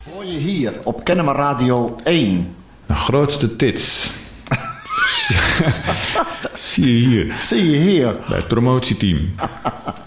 Hoor je hier op Kennemer Radio 1. De grootste tits. Zie je hier. Zie je hier. Bij het promotieteam.